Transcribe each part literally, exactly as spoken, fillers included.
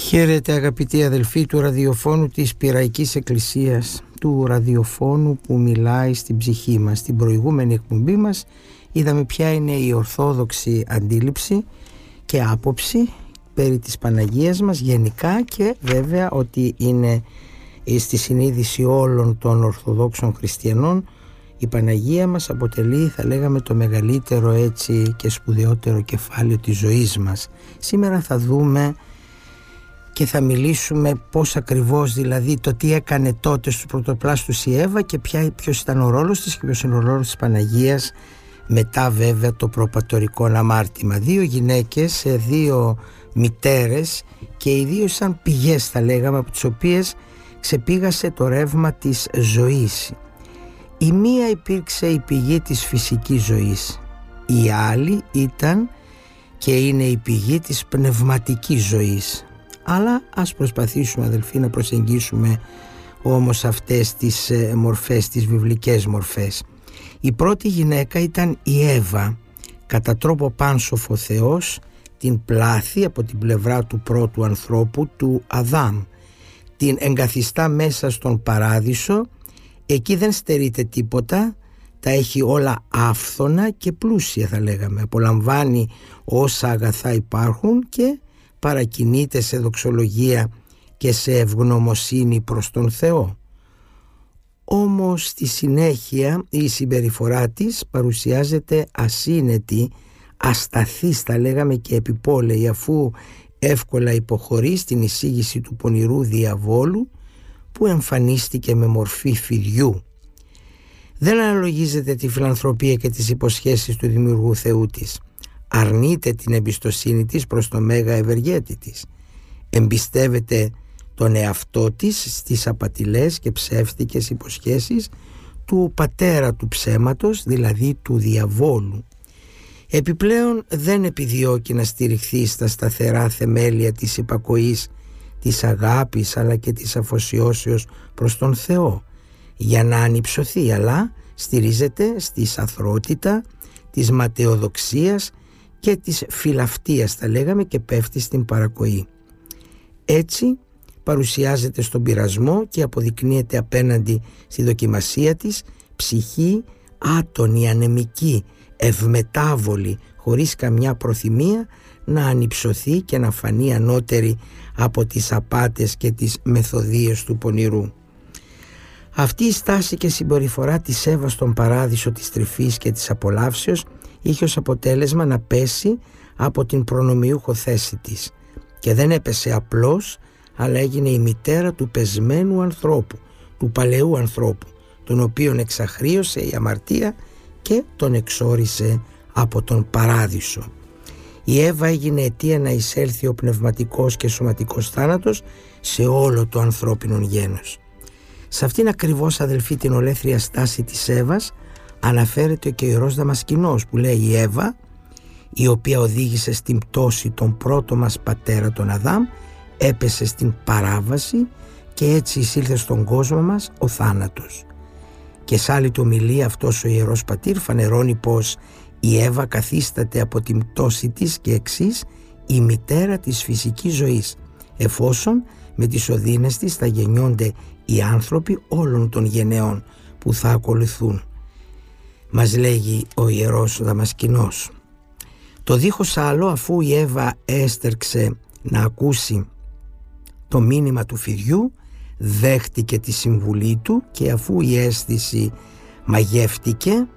Χαίρετε αγαπητοί αδελφοί του ραδιοφώνου της Πειραϊκής Εκκλησίας, του ραδιοφώνου που μιλάει στην ψυχή μας. Στην προηγούμενη εκπομπή μας είδαμε ποια είναι η ορθόδοξη αντίληψη και άποψη περί της Παναγίας μας γενικά, και βέβαια ότι είναι στη συνείδηση όλων των Ορθοδόξων Χριστιανών η Παναγία μας αποτελεί, θα λέγαμε, το μεγαλύτερο έτσι και σπουδαιότερο κεφάλαιο της ζωής μας. Σήμερα θα δούμε και θα μιλήσουμε πώς ακριβώς, δηλαδή το τι έκανε τότε στους πρωτοπλάστους η Εύα και ποια, ποιος ήταν ο ρόλος της και ποιος είναι ο ρόλος της Παναγίας μετά βέβαια το προπατορικό αμάρτημα. Δύο γυναίκες, δύο μητέρες, και οι δύο σαν πηγές, θα λέγαμε, από τις οποίες ξεπήγασε το ρεύμα της ζωής. Η μία υπήρξε η πηγή της φυσικής ζωής, η άλλη ήταν και είναι η πηγή της πνευματικής ζωής. Αλλά ας προσπαθήσουμε, αδελφοί, να προσεγγίσουμε όμως αυτές τις μορφές, τις βιβλικές μορφές. Η πρώτη γυναίκα ήταν η Εύα, κατά τρόπο πάνσοφο Θεός την πλάθη από την πλευρά του πρώτου ανθρώπου, του Αδάμ. Την εγκαθιστά μέσα στον παράδεισο, εκεί δεν στερείται τίποτα, τα έχει όλα άφθονα και πλούσια, θα λέγαμε. Απολαμβάνει όσα αγαθά υπάρχουν και παρακινείται σε δοξολογία και σε ευγνωμοσύνη προς τον Θεό. Όμως στη συνέχεια η συμπεριφορά της παρουσιάζεται ασύνετη, ασταθής, θα λέγαμε, και επιπόλαιη, αφού εύκολα υποχωρεί στην εισήγηση του πονηρού διαβόλου που εμφανίστηκε με μορφή φιδιού. Δεν αναλογίζεται τη φιλανθρωπία και τις υποσχέσεις του Δημιουργού Θεού της. Αρνείται την εμπιστοσύνη της προς το μέγα ευεργέτη της. Εμπιστεύεται τον εαυτό της στις απατηλές και ψεύτικες υποσχέσεις του πατέρα του ψέματος, δηλαδή του διαβόλου. Επιπλέον δεν επιδιώκει να στηριχθεί στα σταθερά θεμέλια της υπακοής, της αγάπης αλλά και της αφοσιώσεως προς τον Θεό για να ανυψωθεί, αλλά στηρίζεται στη σαθρότητα της ματαιοδοξίας και της φιλαυτίας, θα λέγαμε, και πέφτει στην παρακοή. Έτσι παρουσιάζεται στον πειρασμό και αποδεικνύεται απέναντι στη δοκιμασία της ψυχή άτονη, ανεμική, ευμετάβολη, χωρίς καμιά προθυμία να ανυψωθεί και να φανεί ανώτερη από τις απάτες και τις μεθοδίες του πονηρού. Αυτή η στάση και συμπεριφορά της Εύα στον παράδεισο της τρυφής και της απολαύσεως είχε ως αποτέλεσμα να πέσει από την προνομιούχο θέση της, και δεν έπεσε απλώς, αλλά έγινε η μητέρα του πεσμένου ανθρώπου, του παλαιού ανθρώπου, τον οποίον εξαχρίωσε η αμαρτία και τον εξόρισε από τον παράδεισο. Η Εύα έγινε αιτία να εισέλθει ο πνευματικός και σωματικός θάνατος σε όλο το ανθρώπινο γένος. Σε αυτήν ακριβώς, αδελφοί, την ολέθρια στάση της Εύας αναφέρεται και ο Ιερός Δαμασκηνός, που λέει: η Εύα, η οποία οδήγησε στην πτώση τον πρώτο μας πατέρα τον Αδάμ, έπεσε στην παράβαση και έτσι εισήλθε στον κόσμο μας ο θάνατος. Και σε άλλη του ομιλία αυτός ο Ιερός Πατήρ φανερώνει πως η Εύα καθίσταται από την πτώση της και εξής η μητέρα της φυσικής ζωής, εφόσον με τις οδύνες της θα γεννιόνται οι άνθρωποι όλων των γενεών που θα ακολουθούν. Μας λέγει ο Ιερός Δαμασκηνός. Το δίχως άλλο, αφού η Εύα έστερξε να ακούσει το μήνυμα του φιδιού, δέχτηκε τη συμβουλή του, και αφού η αίσθηση μαγεύτηκε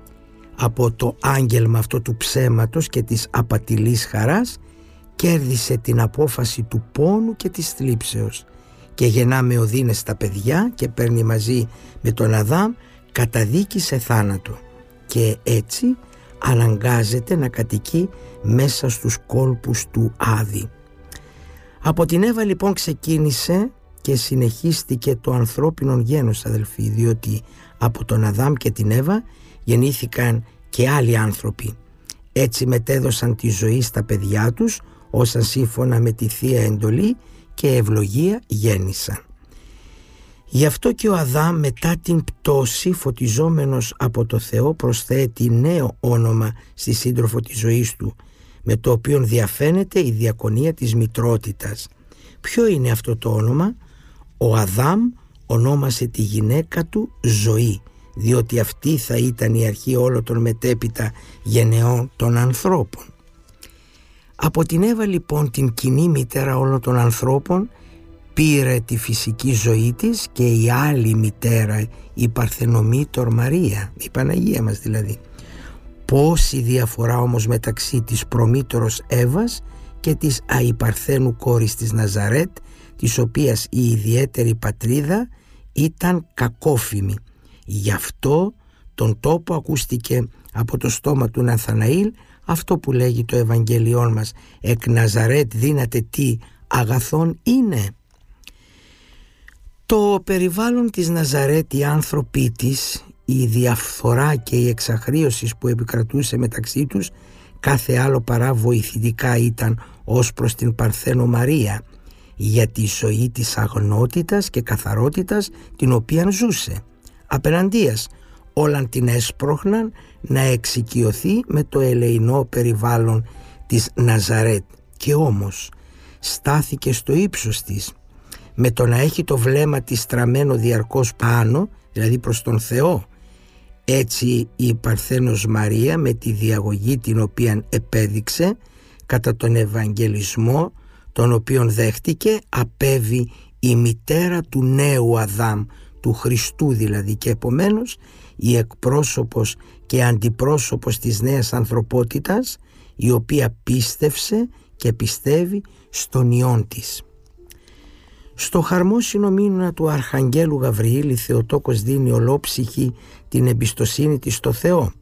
από το άγγελμα αυτό του ψέματος και της απατηλής χαράς, κέρδισε την απόφαση του πόνου και της θλίψεως και γεννά με οδύνες τα παιδιά και παίρνει μαζί με τον Αδάμ καταδίκη σε θάνατο, και έτσι αναγκάζεται να κατοικεί μέσα στους κόλπους του Άδη. Από την Εύα λοιπόν ξεκίνησε και συνεχίστηκε το ανθρώπινο γένος, αδελφοί, διότι από τον Αδάμ και την Εύα γεννήθηκαν και άλλοι άνθρωποι. Έτσι μετέδωσαν τη ζωή στα παιδιά τους, όσα σύμφωνα με τη Θεία Εντολή και ευλογία γέννησαν. Γι' αυτό και ο Αδάμ μετά την πτώση, φωτιζόμενος από το Θεό, προσθέτει νέο όνομα στη σύντροφο της ζωής του, με το οποίο διαφαίνεται η διακονία της μητρότητας. Ποιο είναι αυτό το όνομα? Ο Αδάμ ονόμασε τη γυναίκα του Ζωή, διότι αυτή θα ήταν η αρχή όλων των μετέπειτα γενεών των ανθρώπων. Από την Εύα λοιπόν, την κοινή μητέρα όλων των ανθρώπων, πήρε τη φυσική ζωή της και η άλλη μητέρα, η Παρθενομήτωρ Μαρία, η Παναγία μας δηλαδή. Πόση διαφορά όμως μεταξύ της προμήτωρος Εύας και της αϊπαρθένου κόρης της Ναζαρέτ, της οποίας η ιδιαίτερη πατρίδα ήταν κακόφημη. Γι' αυτό τον τόπο ακούστηκε από το στόμα του Ναθαναήλ αυτό που λέγει το Ευαγγέλιόν μας: «Εκ Ναζαρέτ δύναται τι αγαθόν είναι». Το περιβάλλον της Ναζαρέτ, οι άνθρωποι της, η διαφθορά και η εξαχρίωση που επικρατούσε μεταξύ τους, κάθε άλλο παρά βοηθητικά ήταν ως προς την Παρθένο Μαρία, για τη ζωή της αγνότητας και καθαρότητας την οποία ζούσε. Απέναντίας όλαν την έσπροχναν να εξοικειωθεί με το ελεεινό περιβάλλον της Ναζαρέτ, και όμως στάθηκε στο ύψος της, με το να έχει το βλέμμα της στραμμένο διαρκώς πάνω, δηλαδή προς τον Θεό. Έτσι η Παρθένος Μαρία, με τη διαγωγή την οποία επέδειξε κατά τον Ευαγγελισμό, τον οποίον δέχτηκε, απέβη η μητέρα του νέου Αδάμ, του Χριστού δηλαδή, και επομένως η εκπρόσωπος και αντιπρόσωπος της νέας ανθρωπότητας, η οποία πίστευσε και πιστεύει στον Υιόν της. Στο χαρμόσυνο μήνα του Αρχαγγέλου Γαβριήλ, η Θεοτόκος δίνει ολόψυχη την εμπιστοσύνη της στο Θεό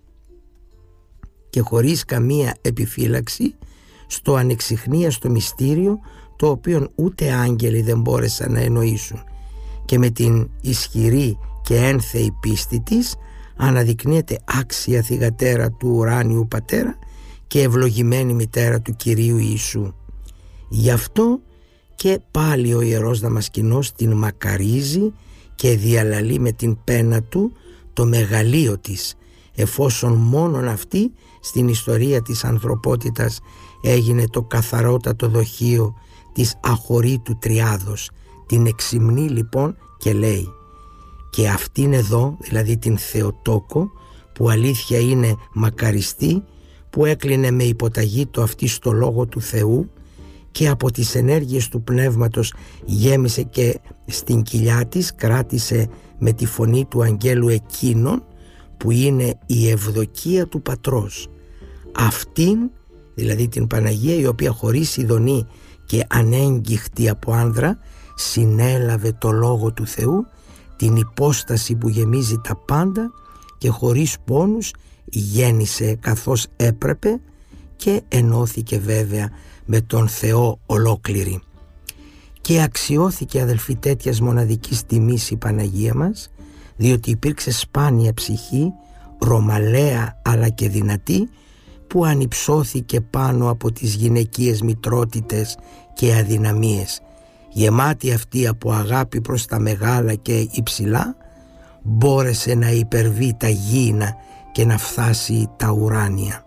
και χωρίς καμία επιφύλαξη στο ανεξιχνίαστο μυστήριο, το οποίο ούτε άγγελοι δεν μπόρεσαν να εννοήσουν, και με την ισχυρή και ένθεη πίστη της αναδεικνύεται άξια θυγατέρα του ουράνιου Πατέρα και ευλογημένη μητέρα του Κυρίου Ιησού. Γι' αυτό και πάλι ο Ιερός Δαμασκηνός την μακαρίζει και διαλαλεί με την πένα του το μεγαλείο της, εφόσον μόνον αυτή στην ιστορία της ανθρωπότητας έγινε το καθαρότατο δοχείο της αχωρήτου τριάδος, την εξυμνεί λοιπόν και λέει: «Και αυτήν εδώ, δηλαδή την Θεοτόκο, που αλήθεια είναι μακαριστή, που έκλεινε με υποταγή το αυτή στο Λόγο του Θεού και από τις ενέργειες του Πνεύματος γέμισε και στην κοιλιά της κράτησε με τη φωνή του αγγέλου εκείνον που είναι η ευδοκία του Πατρός. Αυτήν, δηλαδή την Παναγία, η οποία χωρίς ειδονή και ανέγκυχτη από άνδρα συνέλαβε το Λόγο του Θεού, την υπόσταση που γεμίζει τα πάντα, και χωρίς πόνους γέννησε καθώς έπρεπε και ενώθηκε βέβαια με τον Θεό ολόκληρη. Και αξιώθηκε, αδελφοί, τέτοιας μοναδικής τιμής η Παναγία μας, διότι υπήρξε σπάνια ψυχή, ρωμαλαία αλλά και δυνατή, που ανυψώθηκε πάνω από τις γυναικείες μητρότητες και αδυναμίες. Γεμάτη αυτή από αγάπη προς τα μεγάλα και υψηλά, μπόρεσε να υπερβεί τα γήινα και να φτάσει τα ουράνια.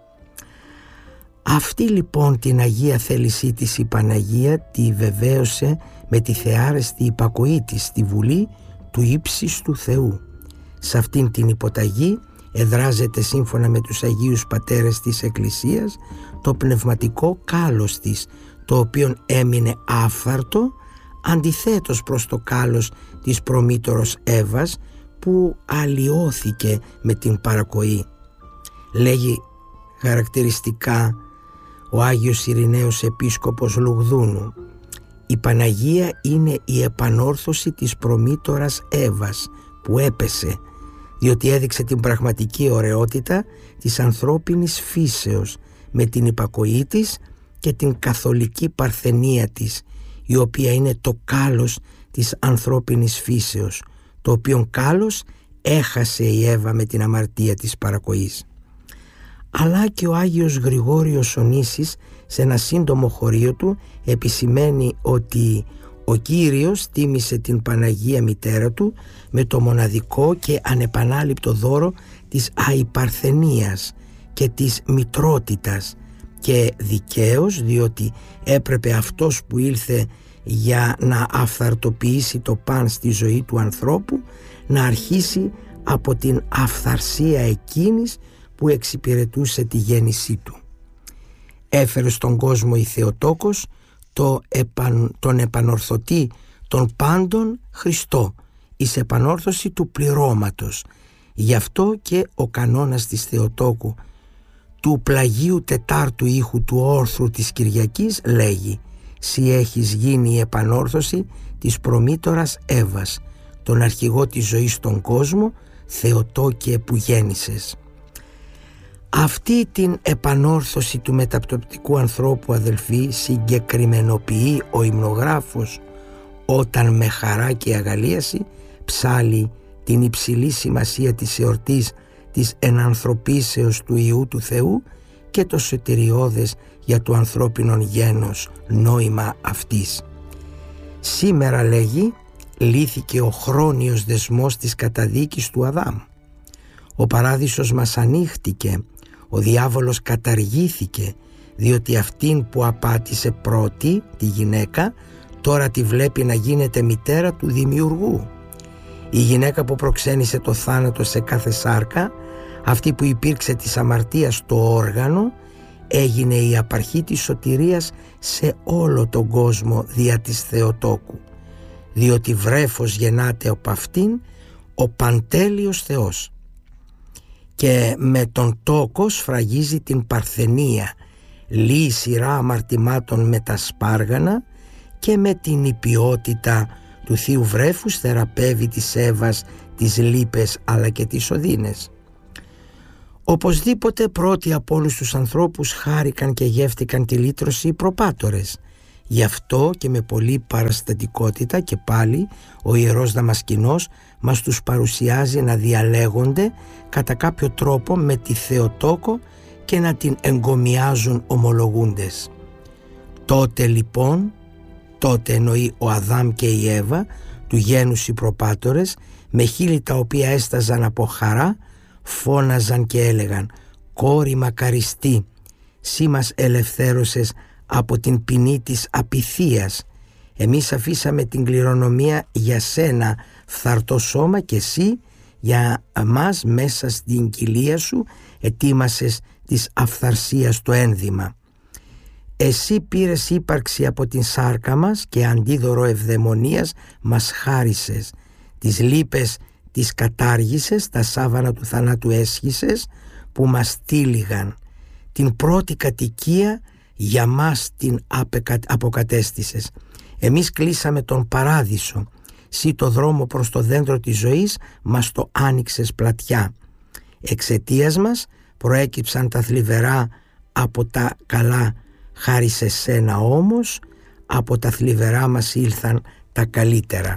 Αυτή λοιπόν την Αγία θέλησή της η Παναγία τη βεβαίωσε με τη θεάρεστη υπακοή της στη βουλή του ύψιστου Θεού. Σε αυτήν την υποταγή εδράζεται, σύμφωνα με τους Αγίους Πατέρες της Εκκλησίας, το πνευματικό κάλος της, το οποίο έμεινε άφαρτο, αντιθέτως προς το κάλος της προμήτωρος Εύας, που αλλοιώθηκε με την παρακοή. Λέγει χαρακτηριστικά ο Άγιος Ειρηναίος Επίσκοπος Λουγδούνου: «Η Παναγία είναι η επανόρθωση της προμήτωρας Εύας που έπεσε, διότι έδειξε την πραγματική ωραιότητα της ανθρώπινης φύσεως με την υπακοή της και την καθολική παρθενία της, η οποία είναι το κάλος της ανθρώπινης φύσεως, το οποίον κάλος έχασε η Εύα με την αμαρτία της παρακοής». Αλλά και ο Άγιος Γρηγόριος Ονήσης σε ένα σύντομο χωρίο του επισημαίνει ότι ο Κύριος τίμησε την Παναγία μητέρα του με το μοναδικό και ανεπανάληπτο δώρο της αϊπαρθενίας και της μητρότητας, και δικαίως, διότι έπρεπε αυτός που ήλθε για να αυθαρτοποιήσει το παν στη ζωή του ανθρώπου, να αρχίσει από την αυθαρσία εκείνης που εξυπηρετούσε τη γέννησή του. Έφερε στον κόσμο η Θεοτόκος το επαν, τον επανορθωτή των πάντων Χριστό, εις επανόρθωση του πληρώματος. Γι' αυτό και ο κανόνας της Θεοτόκου του πλαγίου τετάρτου ήχου του όρθρου της Κυριακής λέγει: «Συ έχεις γίνει η επανόρθωση της προμήτωρας Εύας, τον αρχηγό της ζωής στον κόσμο, Θεοτόκε που γέννησες». Αυτή την επανόρθωση του μεταπτωτικού ανθρώπου, αδελφοί, συγκεκριμενοποιεί ο υμνογράφος όταν με χαρά και αγαλίαση ψάλλει την υψηλή σημασία της εορτής της ενανθρωπίσεως του Υιού του Θεού και το σωτηριώδες για το ανθρώπινο γένος νόημα αυτής. Σήμερα, λέγει, λύθηκε ο χρόνιος δεσμός της καταδίκης του Αδάμ. Ο παράδεισος μας ανοίχτηκε, ο διάβολος καταργήθηκε, διότι αυτήν που απάτησε πρώτη, τη γυναίκα, τώρα τη βλέπει να γίνεται μητέρα του Δημιουργού. Η γυναίκα που προξένησε το θάνατο σε κάθε σάρκα, αυτή που υπήρξε της αμαρτίας το όργανο, έγινε η απαρχή της σωτηρίας σε όλο τον κόσμο δια της Θεοτόκου, διότι βρέφος γεννάται από αυτήν ο παντέλειος Θεός. Και με τον τόκο σφραγίζει την παρθενία, λύει σειρά αμαρτημάτων με τα σπάργανα και με την υπιότητα του Θείου Βρέφους θεραπεύει της Εύας τις λύπες αλλά και τις οδύνες. Οπωσδήποτε πρώτοι από όλους τους ανθρώπους χάρηκαν και γεύτηκαν τη λύτρωση οι προπάτορες. Γι' αυτό και με πολλή παραστατικότητα και πάλι ο Ιερός Δαμασκηνός μας τους παρουσιάζει να διαλέγονται κατά κάποιο τρόπο με τη Θεοτόκο και να την εγκομιάζουν ομολογούντες. Τότε λοιπόν, τότε εννοεί ο Αδάμ και η Εύα, του γένους οι προπάτορες, με χείλη τα οποία έσταζαν από χαρά, φώναζαν και έλεγαν: «Κόρη μακαριστή, σύ μας ελευθέρωσες από την ποινή της απειθίας. Εμείς αφήσαμε την κληρονομία για σένα φθαρτό σώμα και εσύ για μας μέσα στην κοιλία σου ετοίμασες της αυθαρσίας το ένδυμα. Εσύ πήρες ύπαρξη από την σάρκα μας και αντίδωρο ευδαιμονίας μας χάρισες. Τις λύπες τις κατάργησες, τα σάβανα του θανάτου έσχισες που μας τύλιγαν. Την πρώτη κατοικία για μας την αποκατέστησες. Εμείς κλείσαμε τον παράδεισο. Συ το δρόμο προς το δέντρο της ζωής μας το άνοιξες πλατιά. Εξαιτίας μας προέκυψαν τα θλιβερά από τα καλά, χάρη σε σένα όμως από τα θλιβερά μας ήλθαν τα καλύτερα».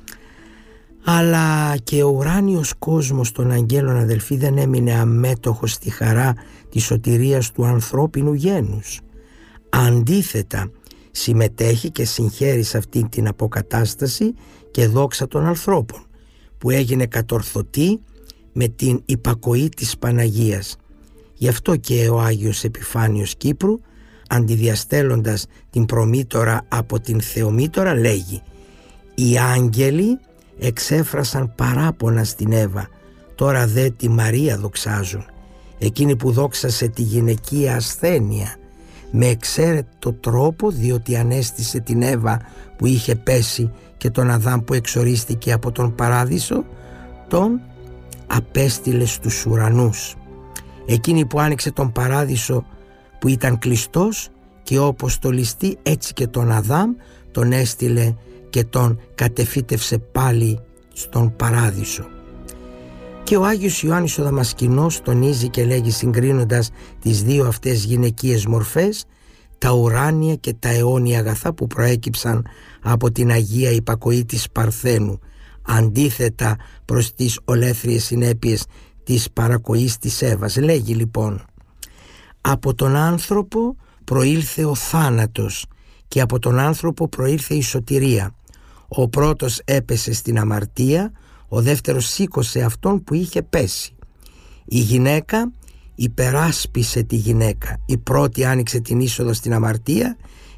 Αλλά και ο ουράνιος κόσμος των αγγέλων, αδελφοί, δεν έμεινε αμέτωχος στη χαρά της σωτηρίας του ανθρώπινου γένους. Αντίθετα, συμμετέχει και συγχαίρει σε αυτή την αποκατάσταση και δόξα των ανθρώπων, που έγινε κατορθωτή με την υπακοή της Παναγίας. Γι' αυτό και ο Άγιος Επιφάνιος Κύπρου, αντιδιαστέλλοντας την προμήτωρα από την Θεομήτωρα, λέγει: «Οι άγγελοι εξέφρασαν παράπονα στην Εύα, τώρα δε τη Μαρία δοξάζουν, εκείνη που δόξασε τη γυναικεία ασθένεια με εξαίρετο τρόπο, διότι ανέστησε την Εύα που είχε πέσει και τον Αδάμ που εξορίστηκε από τον παράδεισο, τον απέστειλε στους ουρανούς. Εκείνη που άνοιξε τον παράδεισο που ήταν κλειστός και όπως το ληστεί, έτσι και τον Αδάμ τον έστειλε και τον κατεφύτευσε πάλι στον παράδεισο». Και ο Άγιος Ιωάννης ο Δαμασκηνός τονίζει και λέγει, συγκρίνοντας τις δύο αυτές γυναικείες μορφές, τα ουράνια και τα αιώνια αγαθά που προέκυψαν από την Αγία υπακοή της Παρθένου, αντίθετα προς τις ολέθριες συνέπειες της παρακοής της Εύας. Λέγει λοιπόν: «Από τον άνθρωπο προήλθε ο θάνατος και από τον άνθρωπο προήλθε η σωτηρία. Ο πρώτος έπεσε στην αμαρτία, ο δεύτερος σήκωσε αυτόν που είχε πέσει. Η γυναίκα υπεράσπισε τη γυναίκα. Η πρώτη άνοιξε την είσοδο στην αμαρτία,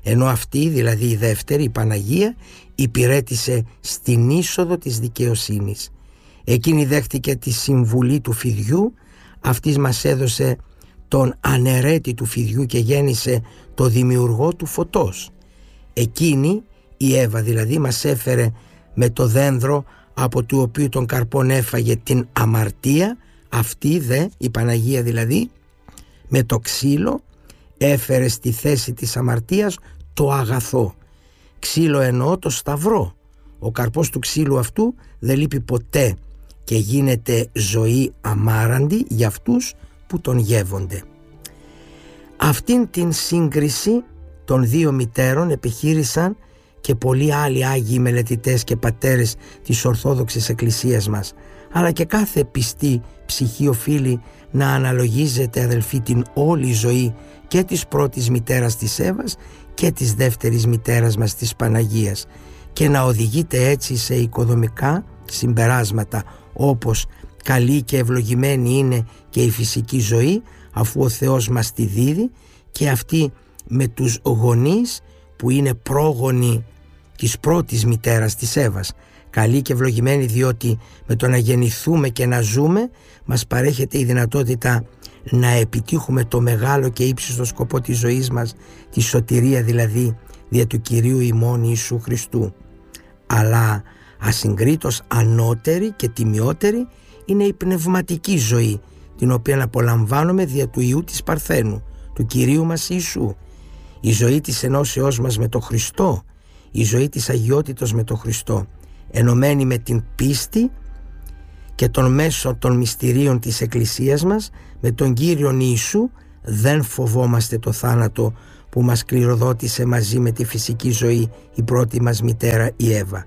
ενώ αυτή, δηλαδή η δεύτερη, η Παναγία, υπηρέτησε στην είσοδο της δικαιοσύνης. Εκείνη δέχτηκε τη συμβουλή του φιδιού, αυτής μας έδωσε τον αναιρέτη του φιδιού και γέννησε το δημιουργό του φωτός. Εκείνη, η Εύα δηλαδή, μας έφερε με το δένδρο από του οποίου τον καρπόν έφαγε την αμαρτία, αυτή δε, η Παναγία δηλαδή, με το ξύλο έφερε στη θέση της αμαρτίας το αγαθό. Ξύλο εννοώ το σταυρό. Ο καρπός του ξύλου αυτού δεν λείπει ποτέ και γίνεται ζωή αμάραντη για αυτούς που τον γεύονται. Αυτήν την σύγκριση των δύο μητέρων επιχείρησαν και πολλοί άλλοι Άγιοι μελετητές και πατέρες της Ορθόδοξης Εκκλησίας μας, αλλά και κάθε πιστή ψυχή οφείλει να αναλογίζεται, αδελφοί, την όλη ζωή και της πρώτης μητέρας της Εύας και της δεύτερης μητέρας μας της Παναγίας και να οδηγείται έτσι σε οικοδομικά συμπεράσματα, όπως καλή και ευλογημένη είναι και η φυσική ζωή, αφού ο Θεός μας τη δίδει, και αυτή με τους γονείς που είναι πρόγονοι της πρώτης μητέρας της Εύας. Καλή και ευλογημένη διότι με το να γεννηθούμε και να ζούμε μας παρέχεται η δυνατότητα να επιτύχουμε το μεγάλο και ύψιστο σκοπό της ζωής μας, τη σωτηρία δηλαδή δια του Κυρίου ημών Ιησού Χριστού. Αλλά ασυγκρίτως ανώτερη και τιμιότερη είναι η πνευματική ζωή, την οποία απολαμβάνουμε δια του Ιού της Παρθένου, του Κυρίου μας Ιησού. Η ζωή της ενώσεώς μας με τον Χριστό, η ζωή της αγιότητος με τον Χριστό, ενωμένη με την πίστη και τον μέσο των μυστηρίων της Εκκλησίας μας, με τον Κύριον Ιησού, δεν φοβόμαστε το θάνατο που μας κληροδότησε μαζί με τη φυσική ζωή η πρώτη μας μητέρα η Εύα,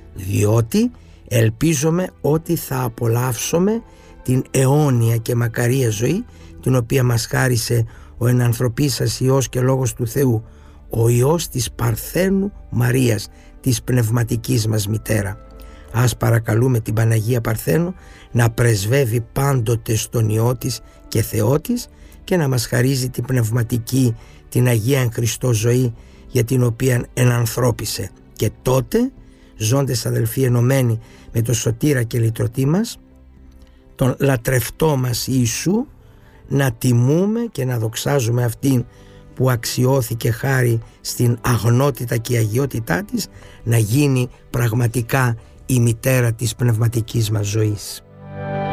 διότι ελπίζομαι ότι θα απολαύσουμε την αιώνια και μακαρία ζωή την οποία μας χάρισε ο ενανθρωπίσας Υιός και Λόγος του Θεού, ο Υιός της Παρθένου Μαρίας, της πνευματικής μας μητέρα. Ας παρακαλούμε την Παναγία Παρθένου να πρεσβεύει πάντοτε στον Υιό της και Θεό της και να μας χαρίζει την πνευματική, την Αγία εν Χριστώ ζωή για την οποία ενανθρώπισε, και τότε ζώντες αδελφοί ενωμένοι με το σωτήρα και λυτρωτή μας, τον λατρευτό μας Ιησού, να τιμούμε και να δοξάζουμε αυτήν που αξιώθηκε χάρη στην αγνότητα και αγιότητά της να γίνει πραγματικά η μητέρα της πνευματικής μας ζωής.